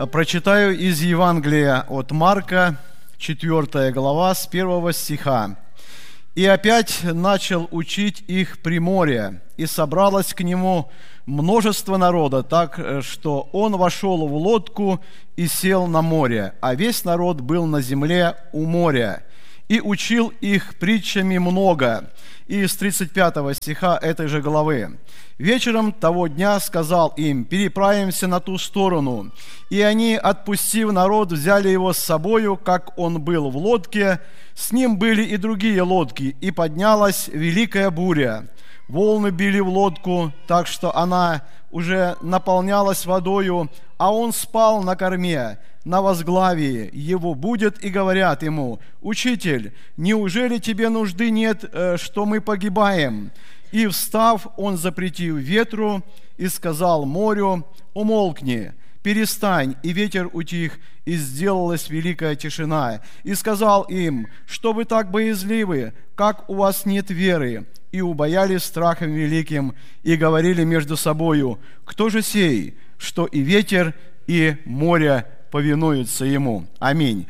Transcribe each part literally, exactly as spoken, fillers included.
Прочитаю из Евангелия от Марка, четвёртая глава, с первого стиха. «И опять начал учить их при море, и собралось к нему множество народа, так что он вошел в лодку и сел на море, а весь народ был на земле у моря, и учил их притчами много». И с тридцать пятого стиха этой же главы. «Вечером того дня сказал им: переправимся на ту сторону. И они, отпустив народ, взяли его с собою, как он был в лодке. С ним были и другие лодки, и поднялась великая буря. Волны били в лодку, так что она уже наполнялась водою, а он спал на корме, на возглавии. Его будят и говорят ему: Учитель, неужели тебе нужды нет, что мы погибаем? И встав, он запретил ветру и сказал морю: умолкни, перестань, и ветер утих, и сделалась великая тишина. И сказал им: что вы так боязливы, как у вас нет веры? И убоялись страхом великим, и говорили между собою: кто же сей, что и ветер, и море повинуются ему?» Аминь.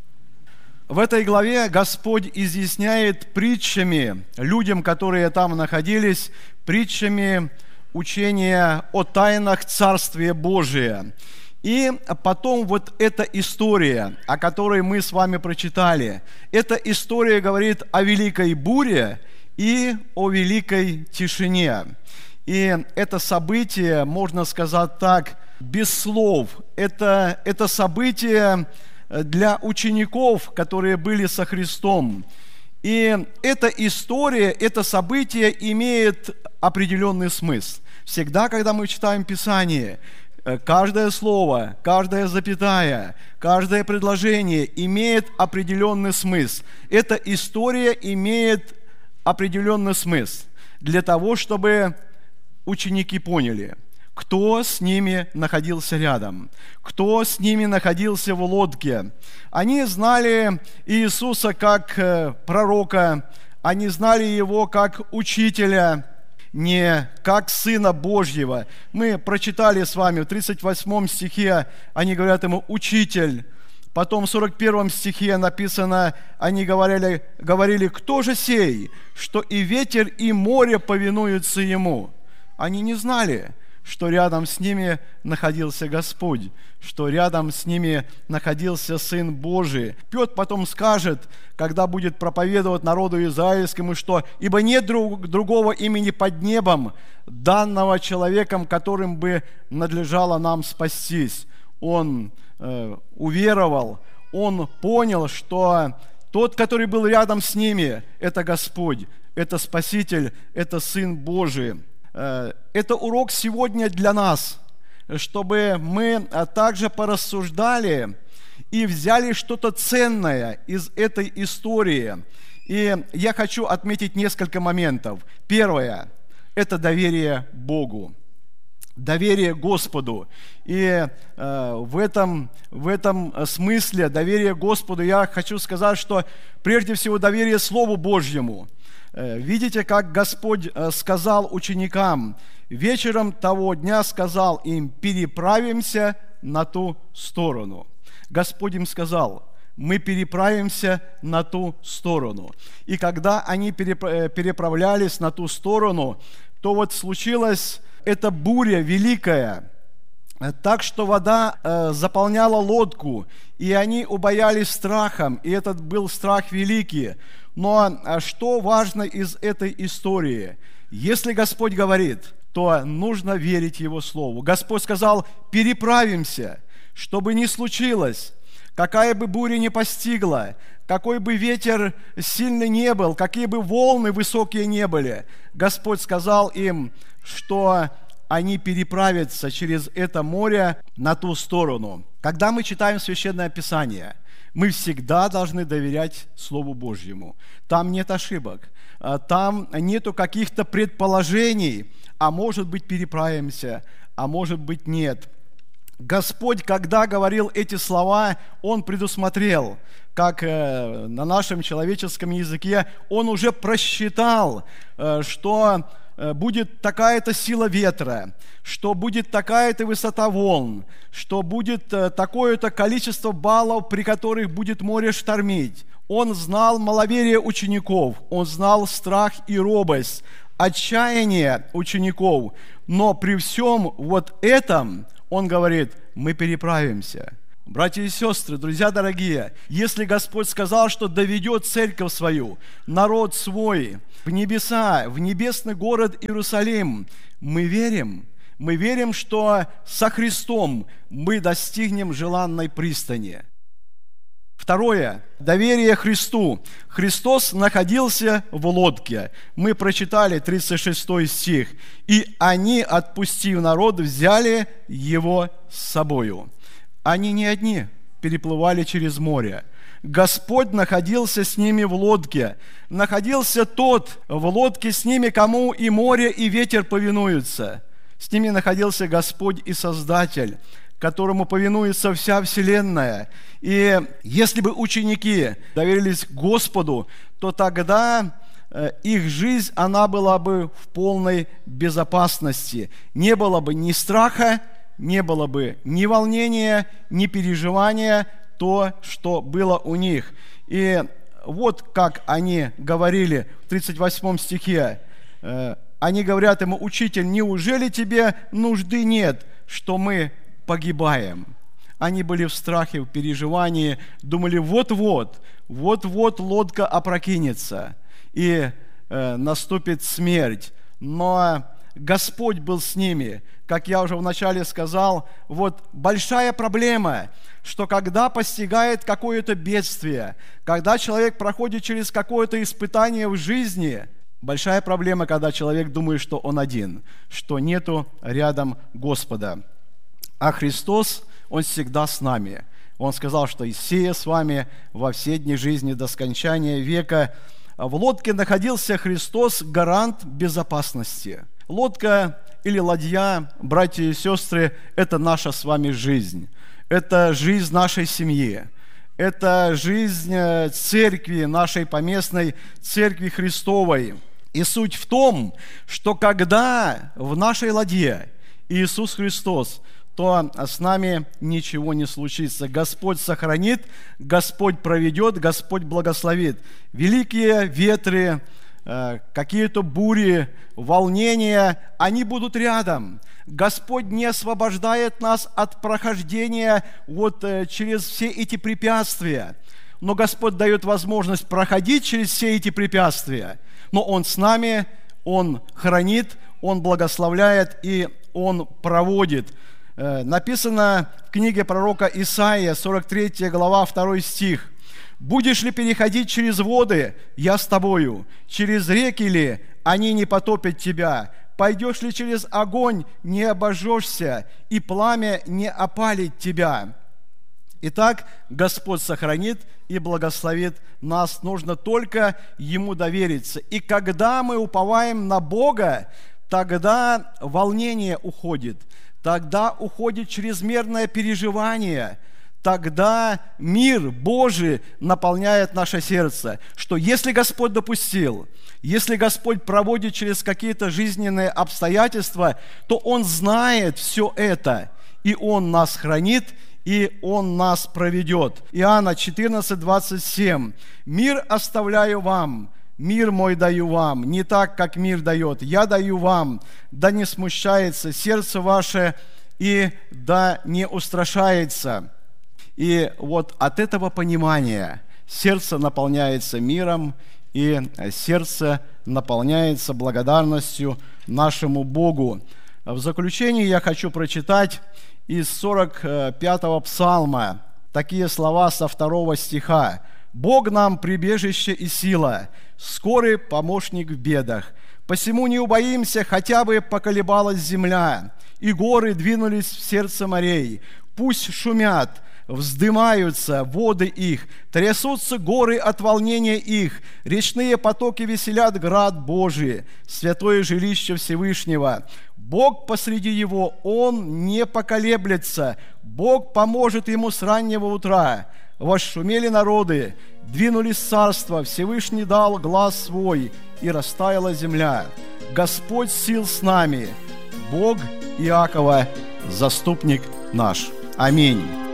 В этой главе Господь изъясняет притчами людям, которые там находились, притчами учения о тайнах Царствия Божия. И потом вот эта история, о которой мы с вами прочитали, эта история говорит о великой буре и о великой тишине. И это событие, можно сказать так, без слов. Это, это событие для учеников, которые были со Христом. И эта история, это событие имеет определенный смысл. Всегда, когда мы читаем Писание, каждое слово, каждая запятая, каждое предложение имеет определенный смысл. Эта история имеет определенный смысл для того, чтобы ученики поняли, кто с ними находился рядом, кто с ними находился в лодке. Они знали Иисуса как пророка, они знали Его как учителя, не как Сына Божьего. Мы прочитали с вами в тридцать восьмом стихе, они говорят Ему: «Учитель». Потом в сорок первом стихе написано, они говорили, говорили: «Кто же сей, что и ветер, и море повинуются Ему?» Они не знали, что рядом с ними находился Господь, что рядом с ними находился Сын Божий. Петр потом скажет, когда будет проповедовать народу израильскому, что «ибо нет друг, другого имени под небом, данного человеком, которым бы надлежало нам спастись». Он э, уверовал, он понял, что тот, который был рядом с ними, это Господь, это Спаситель, это Сын Божий. Это урок сегодня для нас, чтобы мы также порассуждали и взяли что-то ценное из этой истории. И я хочу отметить несколько моментов. Первое – это доверие Богу, доверие Господу. И э, в этом, в этом смысле доверие Господу я хочу сказать, что прежде всего доверие Слову Божьему. Видите, как Господь сказал ученикам: вечером того дня сказал им: переправимся на ту сторону. Господь им сказал: мы переправимся на ту сторону. И когда они переправлялись на ту сторону, то вот случилась эта буря великая, так что вода э, заполняла лодку, и они убоялись страхом, и этот был страх великий. Но что важно из этой истории? Если Господь говорит, то нужно верить Его Слову. Господь сказал: переправимся, чтобы не случилось, какая бы буря ни постигла, какой бы ветер сильный не был, какие бы волны высокие не были. Господь сказал им, что они переправятся через это море на ту сторону. Когда мы читаем Священное Писание, мы всегда должны доверять Слову Божьему. Там нет ошибок, там нету каких-то предположений, а может быть переправимся, а может быть нет. Господь, когда говорил эти слова, Он предусмотрел, как на нашем человеческом языке, Он уже просчитал, что будет такая-то сила ветра, что будет такая-то высота волн, что будет такое-то количество баллов, при которых будет море штормить. Он знал маловерие учеников, он знал страх и робость, отчаяние учеников. Но при всем вот этом он говорит: мы переправимся. Братья и сестры, друзья дорогие, если Господь сказал, что доведет церковь свою, народ свой, в небеса, в небесный город Иерусалим, мы верим, мы верим, что со Христом мы достигнем желанной пристани. Второе. Доверие Христу. Христос находился в лодке. Мы прочитали тридцать шестой стих. «И они, отпустив народ, взяли его с собою». Они не одни переплывали через море. Господь находился с ними в лодке. Находился тот в лодке с ними, кому и море, и ветер повинуются. С ними находился Господь и Создатель, которому повинуется вся вселенная. И если бы ученики доверились Господу, то тогда их жизнь, она была бы в полной безопасности. Не было бы ни страха, не было бы ни волнения, ни переживания, то, что было у них. И вот как они говорили в тридцать восьмом стихе. Они говорят ему: «Учитель, неужели тебе нужды нет, что мы погибаем?» Они были в страхе, в переживании, думали: вот-вот, вот-вот лодка опрокинется, и э, наступит смерть. Но Господь был с ними. Как я уже вначале сказал, вот большая проблема, что когда постигает какое-то бедствие, когда человек проходит через какое-то испытание в жизни, большая проблема, когда человек думает, что он один, что нету рядом Господа. А Христос, Он всегда с нами. Он сказал, что «Иссея с вами во все дни жизни до скончания века». В лодке находился Христос, гарант безопасности. Лодка или ладья, братья и сестры, это наша с вами жизнь. Это жизнь нашей семьи. Это жизнь церкви, нашей поместной церкви Христовой. И суть в том, что когда в нашей ладье Иисус Христос, то с нами ничего не случится. Господь сохранит, Господь проведет, Господь благословит. Великие ветры, какие-то бури, волнения, они будут рядом. Господь не освобождает нас от прохождения вот через все эти препятствия. Но Господь дает возможность проходить через все эти препятствия. Но Он с нами, Он хранит, Он благословляет и Он проводит. Написано в книге пророка Исаия, сорок третья глава, второй стих. «Будешь ли переходить через воды, я с тобою, через реки ли, они не потопят тебя, пойдешь ли через огонь, не обожжешься, и пламя не опалит тебя». Итак, Господь сохранит и благословит нас, нужно только Ему довериться. И когда мы уповаем на Бога, тогда волнение уходит, тогда уходит чрезмерное переживание, тогда мир Божий наполняет наше сердце, что если Господь допустил, если Господь проводит через какие-то жизненные обстоятельства, то Он знает все это, и Он нас хранит, и Он нас проведет. Иоанна четырнадцать, двадцать семь. «Мир оставляю вам, мир мой даю вам, не так, как мир дает, я даю вам, да не смущается сердце ваше, и да не устрашается». И вот от этого понимания сердце наполняется миром, и сердце наполняется благодарностью нашему Богу. В заключение я хочу прочитать из сорок пятого псалма такие слова со второго стиха. «Бог нам прибежище и сила, скорый помощник в бедах. Посему не убоимся, хотя бы поколебалась земля, и горы двинулись в сердце морей. Пусть шумят, вздымаются воды их, трясутся горы от волнения их, речные потоки веселят град Божий, святое жилище Всевышнего. Бог посреди его, Он не поколеблется, Бог поможет ему с раннего утра. Восшумели народы, двинулись царства, Всевышний дал глас свой, и растаяла земля. Господь сил с нами, Бог Иакова, заступник наш. Аминь.